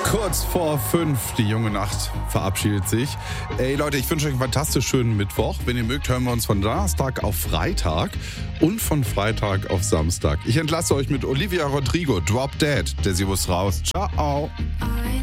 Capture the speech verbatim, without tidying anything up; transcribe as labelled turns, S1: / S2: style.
S1: Kurz vor fünf, die junge Nacht verabschiedet sich. Ey Leute, ich wünsche euch einen fantastisch schönen Mittwoch. Wenn ihr mögt, hören wir uns von Donnerstag auf Freitag und von Freitag auf Samstag. Ich entlasse euch mit Olivia Rodrigo, Drop Dead. Der Sie muss raus. Ciao.